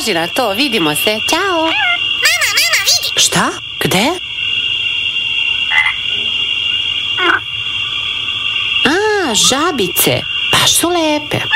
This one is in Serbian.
važi na to, vidimo se, ćao. Mama, vidi. Šta? Gde? A, žabice, baš su lepe.